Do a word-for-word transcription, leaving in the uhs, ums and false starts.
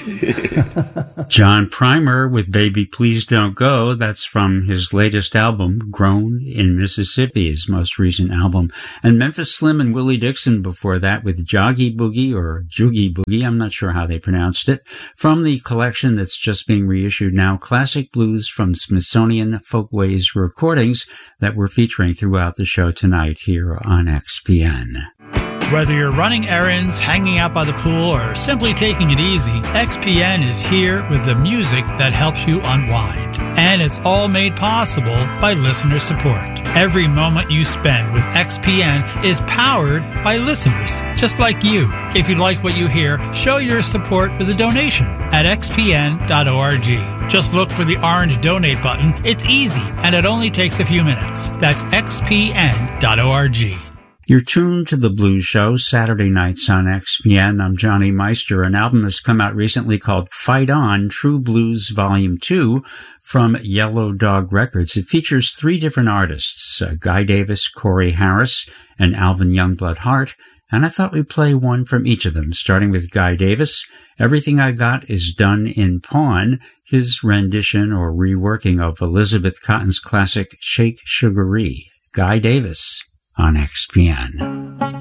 John Primer with Baby Please Don't Go. That's from his latest album, Grown in Mississippi, his most recent album. And Memphis Slim and Willie Dixon before that with Joggy Boogie or Joogie Boogie, I'm not sure how they pronounced it, from the collection that's just being reissued now, Classic Blues from Smithsonian Folkways Recordings, that we're featuring throughout the show tonight here on X P N. Whether you're running errands, hanging out by the pool, or simply taking it easy, X P N is here with the music that helps you unwind. And it's all made possible by listener support. Every moment you spend with X P N is powered by listeners just like you. If you like what you hear, show your support with a donation at x p n dot org. Just look for the orange donate button. It's easy, and it only takes a few minutes. That's x p n dot org. You're tuned to The Blues Show, Saturday nights on X P N. I'm Johnny Meister. An album has come out recently called Fight On, True Blues Volume two from Yellow Dog Records. It features three different artists, uh, Guy Davis, Corey Harris, and Alvin Youngblood Hart. And I thought we'd play one from each of them, starting with Guy Davis. Everything I Got Is Done in Pawn, his rendition or reworking of Elizabeth Cotton's classic Shake Sugaree. Guy Davis on X P N.